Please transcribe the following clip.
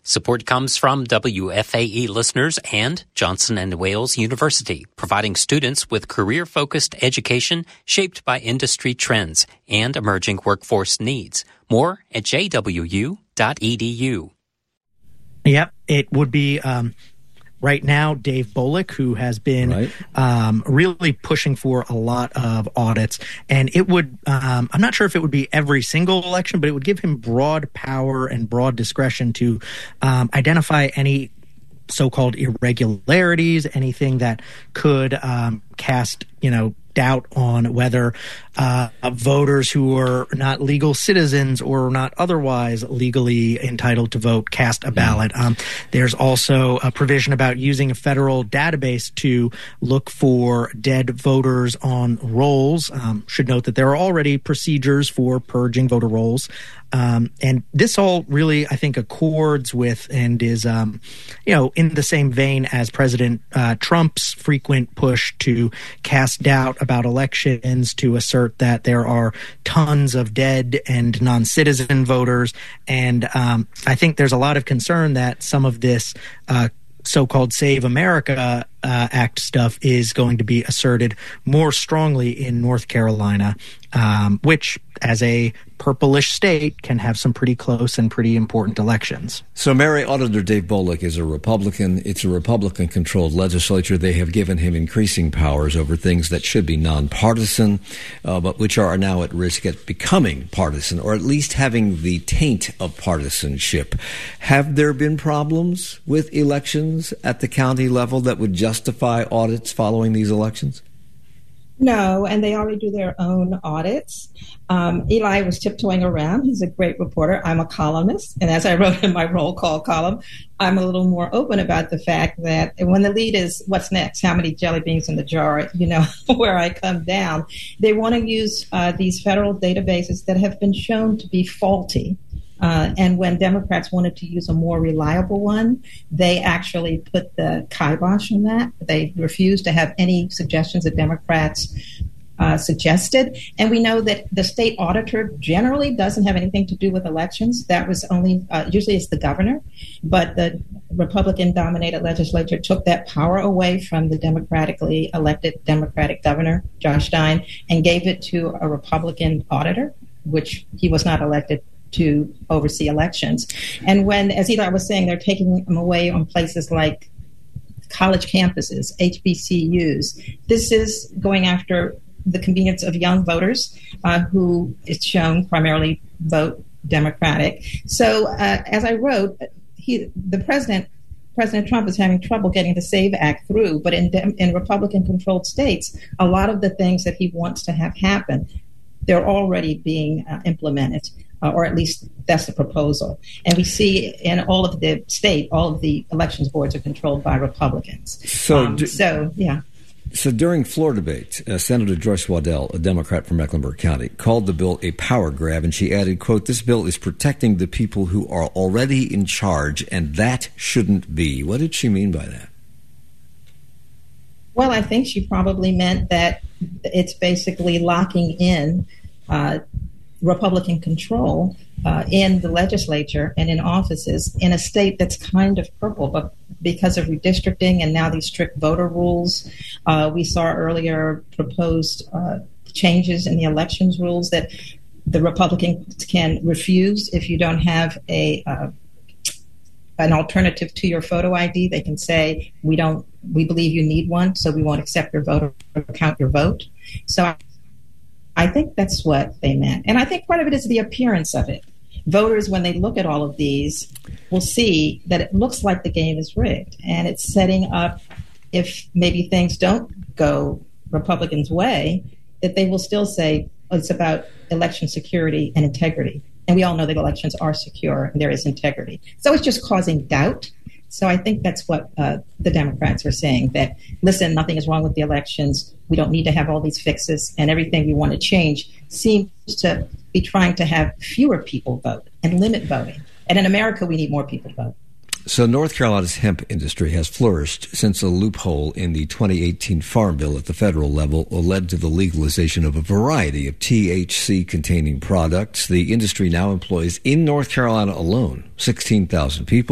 Support comes from WFAE listeners and Johnson & Wales University, providing students with career-focused education shaped by industry trends and emerging workforce needs. More at jwu.edu. Yep, it would be right now Dave Bolek, who has been really pushing for a lot of audits. And it would, I'm not sure if it would be every single election, but it would give him broad power and broad discretion to identify any so-called irregularities, anything that could cast, doubt on whether voters who are not legal citizens or not otherwise legally entitled to vote cast a ballot. There's also a provision about using a federal database to look for dead voters on rolls. Should note that there are already procedures for purging voter rolls. And this all really, I think, accords with and is, in the same vein as President Trump's frequent push to cast doubt about elections, to assert that there are tons of dead and non-citizen voters. And I think there's a lot of concern that some of this so-called Save America Act stuff is going to be asserted more strongly in North Carolina, which, as a purplish state, can have some pretty close and pretty important elections. So Mary, Auditor Dave Bolek is a Republican. It's a Republican-controlled legislature. They have given him increasing powers over things that should be nonpartisan, but which are now at risk at becoming partisan, or at least having the taint of partisanship. Have there been problems with elections at the county level that would justify audits following these elections? No, and they already do their own audits. Eli was tiptoeing around. He's a great reporter. I'm a columnist. And as I wrote in my roll call column, I'm a little more open about the fact that when the lead is what's next, how many jelly beans in the jar, where I come down, they want to use these federal databases that have been shown to be faulty. And when Democrats wanted to use a more reliable one, they actually put the kibosh on that. They refused to have any suggestions that Democrats suggested. And we know that the state auditor generally doesn't have anything to do with elections. That was only, usually it's the governor. But the Republican-dominated legislature took that power away from the democratically elected Democratic governor, Josh Stein, and gave it to a Republican auditor, which he was not elected to oversee elections. And when, as Eli was saying, they're taking them away on places like college campuses, HBCUs, this is going after the convenience of young voters who, it's shown, primarily vote Democratic. So as I wrote, President Trump is having trouble getting the SAVE Act through, but in Republican-controlled states, a lot of the things that he wants to have happen, they're already being implemented. Or at least that's the proposal. And we see in all of the state, all of the elections boards are controlled by Republicans. So during floor debate, Senator Joyce Waddell, a Democrat from Mecklenburg County, called the bill a power grab, and she added, quote, "This bill is protecting the people who are already in charge, and that shouldn't be." What did she mean by that? Well, I think she probably meant that it's basically locking in Republican control in the legislature and in offices in a state that's kind of purple, but because of redistricting and now these strict voter rules, we saw earlier proposed changes in the elections rules that the Republicans can refuse if you don't have an alternative to your photo ID. They can say, we believe you need one, so we won't accept your vote or count your vote. So I think that's what they meant. And I think part of it is the appearance of it. Voters, when they look at all of these, will see that it looks like the game is rigged. And it's setting up, if maybe things don't go Republicans' way, that they will still say, it's about election security and integrity. And we all know that elections are secure and there is integrity. So it's just causing doubt. So I think that's what the Democrats are saying, that, listen, nothing is wrong with the elections. We don't need to have all these fixes, and everything we want to change seems to be trying to have fewer people vote and limit voting. And in America, we need more people to vote. So North Carolina's hemp industry has flourished since a loophole in the 2018 Farm Bill at the federal level led to the legalization of a variety of THC-containing products. The industry now employs, in North Carolina alone, 16,000 people.